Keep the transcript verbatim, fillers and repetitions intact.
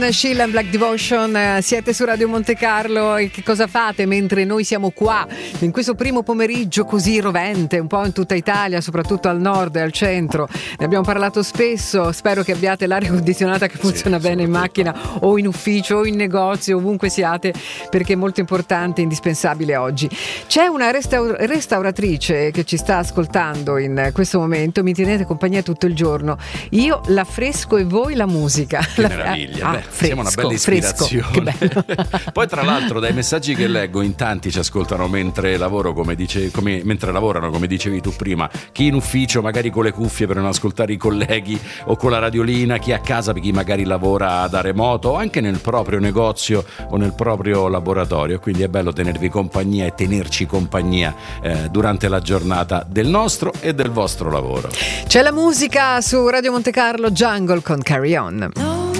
Sheila and Black Devotion, siete su Radio Monte Carlo e che cosa fate mentre noi siamo qua in questo primo pomeriggio così rovente un po' in tutta Italia, soprattutto al nord e al centro? Ne abbiamo parlato spesso, spero che abbiate l'aria condizionata che funziona sì, bene in macchina o in ufficio o in negozio, ovunque siate, perché è molto importante e indispensabile oggi. C'è una restaur- restauratrice che ci sta ascoltando in questo momento, mi tenete compagnia tutto il giorno, io l'affresco e voi la musica. Che la meraviglia, ah, beh, fresco, siamo una bella ispirazione. Fresco, che bello. Poi tra l'altro dai messaggi che leggo in tanti ci ascoltano mentre lavoro, come dice, come, mentre lavorano, come dicevi tu prima, chi in ufficio magari con le cuffie per non ascoltare i colleghi o con la radiolina, chi a casa per chi magari lavora da remoto o anche nel proprio negozio o nel proprio laboratorio, quindi è bello tenervi compagnia e tenerci compagnia eh, durante la giornata del nostro e del vostro lavoro. C'è la musica su Radio Monte Carlo, Jungle con Carry On.